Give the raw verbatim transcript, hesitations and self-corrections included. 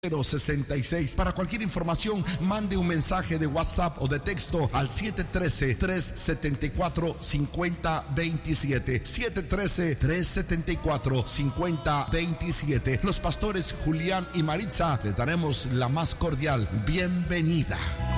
cero sesenta y seis. Para cualquier información, mande un mensaje de WhatsApp o de texto al siete uno tres, tres siete cuatro, cinco cero dos siete. siete uno tres, tres siete cuatro, cinco cero dos siete. Los pastores Julián y Maritza les daremos la más cordial bienvenida.